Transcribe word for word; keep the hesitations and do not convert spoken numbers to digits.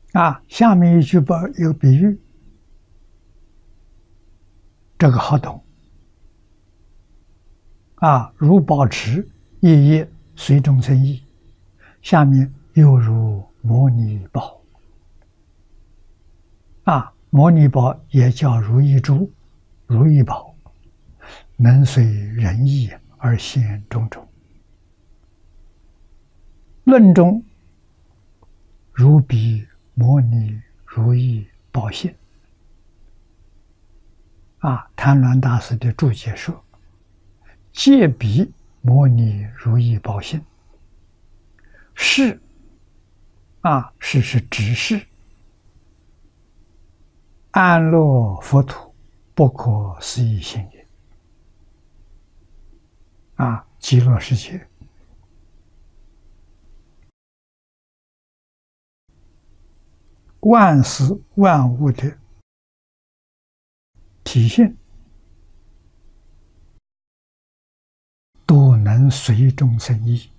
啊，下面一句把一个比喻，这个好懂啊，如宝池，夜夜随众生意。下面又如摩尼宝啊，摩尼宝也叫如意珠、如意宝，能随人意而现种种。论中如彼摩尼如意宝现啊，谭鸾大师的注解说：借彼摩尼如意宝现，是啊，是是指示安乐佛土不可思议性也啊，极乐世界万事万物的体现，都能随众生意